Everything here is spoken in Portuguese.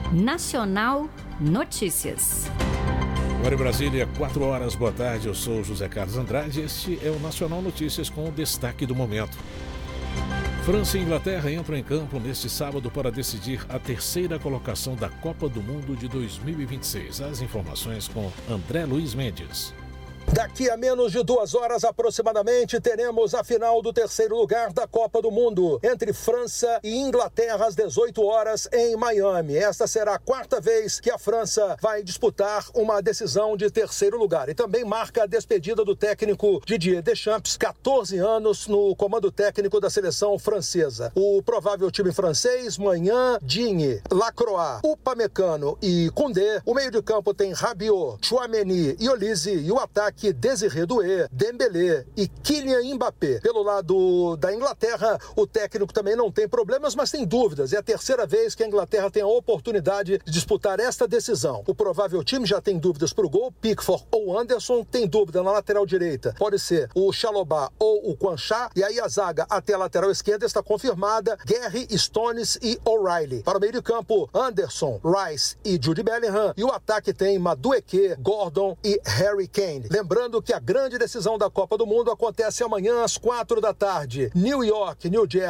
Nacional Notícias. Agora em Brasília, 4 horas, boa tarde, eu sou José Carlos Andrade, este é o Nacional Notícias com o destaque do momento. França e Inglaterra entram em campo neste sábado para decidir a terceira colocação da Copa do Mundo de 2026. As informações com André Luiz Mendes. Daqui a menos de 2 horas aproximadamente, teremos a final do terceiro lugar da Copa do Mundo, entre França e Inglaterra, às 18 horas em Miami. Esta será a 4ª vez que a França vai disputar uma decisão de terceiro lugar. E também marca a despedida do técnico Didier Deschamps, 14 anos no comando técnico da seleção francesa. O provável time francês, Maignan, Digne, Lacroix, Upamecano e Koundé. O meio de campo tem Rabiot, Tchouaméni e Olise, e o ataque Désiré Doué, Dembélé e Kylian Mbappé. Pelo lado da Inglaterra, o técnico também não tem problemas, mas tem dúvidas. É a terceira vez que a Inglaterra tem a oportunidade de disputar esta decisão. O provável time já tem dúvidas para o gol, Pickford ou Anderson. Tem dúvida na lateral direita, pode ser o Chalobah ou o Quansah. E aí a zaga até a lateral esquerda está confirmada, Guerri, Stones e O'Reilly. Para o meio de campo, Anderson, Rice e Jude Bellingham. E o ataque tem Madueke, Gordon e Harry Kane. Lembrando que a grande decisão da Copa do Mundo acontece amanhã às 4 da tarde. New York, New Jersey